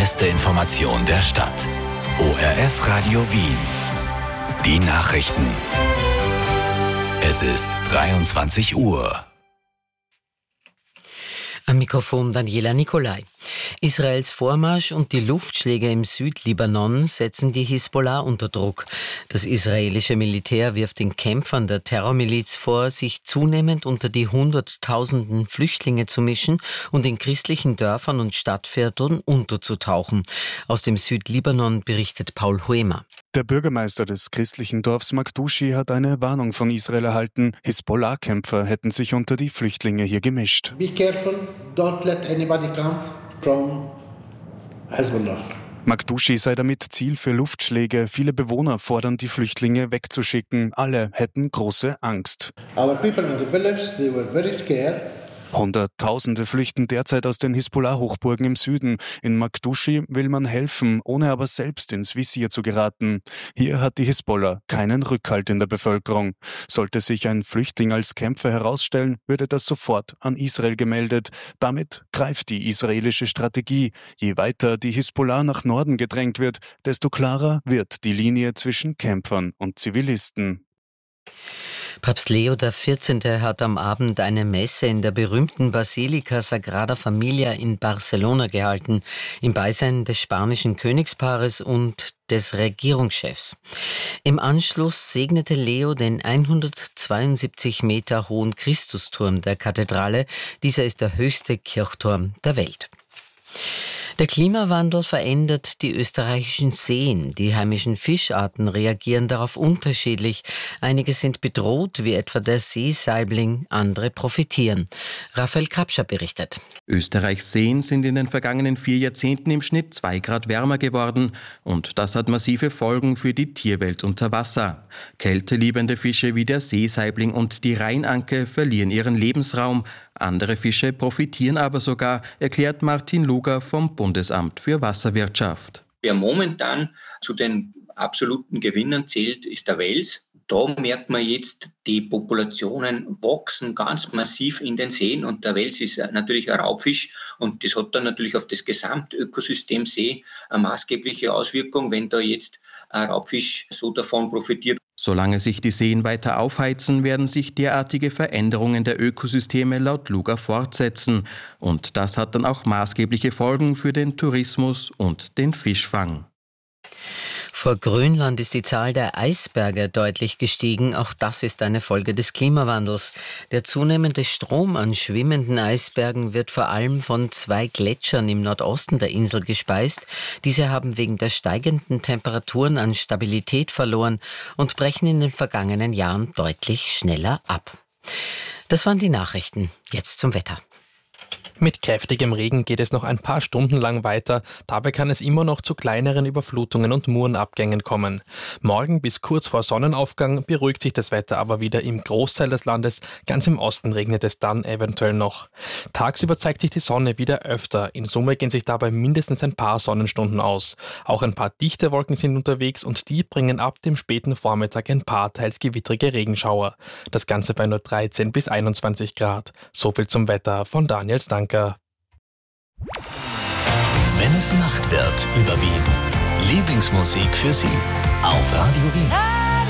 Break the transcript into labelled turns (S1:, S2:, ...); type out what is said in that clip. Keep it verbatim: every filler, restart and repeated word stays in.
S1: beste Information der Stadt. O R F Radio Wien. Die Nachrichten. Es ist dreiundzwanzig Uhr.
S2: Am Mikrofon Daniela Nicolai. Israels Vormarsch und die Luftschläge im Südlibanon setzen die Hisbollah unter Druck. Das israelische Militär wirft den Kämpfern der Terrormiliz vor, sich zunehmend unter die Hunderttausenden Flüchtlinge zu mischen und in christlichen Dörfern und Stadtvierteln unterzutauchen. Aus dem Südlibanon berichtet Paul Huemer.
S3: Der Bürgermeister des christlichen Dorfs Makdushi hat eine Warnung von Israel erhalten. Hisbollah-Kämpfer hätten sich unter die Flüchtlinge hier gemischt.
S4: Be careful, don't let anybody come from Hezbollah.
S3: Makdushi sei damit Ziel für Luftschläge. Viele Bewohner fordern, die Flüchtlinge wegzuschicken. Alle hätten große Angst.
S4: Our people in the village, they were very scared.
S3: Hunderttausende flüchten derzeit aus den Hisbollah-Hochburgen im Süden. In Makdushi will man helfen, ohne aber selbst ins Visier zu geraten. Hier hat die Hisbollah keinen Rückhalt in der Bevölkerung. Sollte sich ein Flüchtling als Kämpfer herausstellen, würde das sofort an Israel gemeldet. Damit greift die israelische Strategie. Je weiter die Hisbollah nach Norden gedrängt wird, desto klarer wird die Linie zwischen Kämpfern und Zivilisten.
S2: Papst Leo der vierzehnte hat am Abend eine Messe in der berühmten Basilika Sagrada Familia in Barcelona gehalten, im Beisein des spanischen Königspaares und des Regierungschefs. Im Anschluss segnete Leo den hundertzweiundsiebzig Meter hohen Christusturm der Kathedrale. Dieser ist der höchste Kirchturm der Welt. Der Klimawandel verändert die österreichischen Seen. Die heimischen Fischarten reagieren darauf unterschiedlich. Einige sind bedroht, wie etwa der Seesaibling, andere profitieren. Raphael Krapscher berichtet.
S5: Österreichs Seen sind in den vergangenen vier Jahrzehnten im Schnitt zwei Grad wärmer geworden. Und das hat massive Folgen für die Tierwelt unter Wasser. Kälteliebende Fische wie der Seesaibling und die Rheinanke verlieren ihren Lebensraum. Andere Fische profitieren aber sogar, erklärt Martin Luger vom Bundesamt für Wasserwirtschaft.
S6: Wer momentan zu den absoluten Gewinnern zählt, ist der Wels. Da merkt man jetzt, die Populationen wachsen ganz massiv in den Seen und der Wels ist natürlich ein Raubfisch und das hat dann natürlich auf das Gesamtökosystem See eine maßgebliche Auswirkung, wenn da jetzt ein Raubfisch so davon profitiert.
S5: Solange sich die Seen weiter aufheizen, werden sich derartige Veränderungen der Ökosysteme laut Luger fortsetzen. Und das hat dann auch maßgebliche Folgen für den Tourismus und den Fischfang.
S2: Vor Grönland ist die Zahl der Eisberge deutlich gestiegen. Auch das ist eine Folge des Klimawandels. Der zunehmende Strom an schwimmenden Eisbergen wird vor allem von zwei Gletschern im Nordosten der Insel gespeist. Diese haben wegen der steigenden Temperaturen an Stabilität verloren und brechen in den vergangenen Jahren deutlich schneller ab. Das waren die Nachrichten. Jetzt zum Wetter.
S7: Mit kräftigem Regen geht es noch ein paar Stunden lang weiter. Dabei kann es immer noch zu kleineren Überflutungen und Murenabgängen kommen. Morgen bis kurz vor Sonnenaufgang beruhigt sich das Wetter aber wieder im Großteil des Landes. Ganz im Osten regnet es dann eventuell noch. Tagsüber zeigt sich die Sonne wieder öfter. In Summe gehen sich dabei mindestens ein paar Sonnenstunden aus. Auch ein paar dichte Wolken sind unterwegs und die bringen ab dem späten Vormittag ein paar teils gewittrige Regenschauer. Das Ganze bei nur dreizehn bis einundzwanzig Grad. So viel zum Wetter von Daniel Stanker.
S1: Wenn es Nacht wird über Wien. Lieblingsmusik für Sie auf Radio Wien.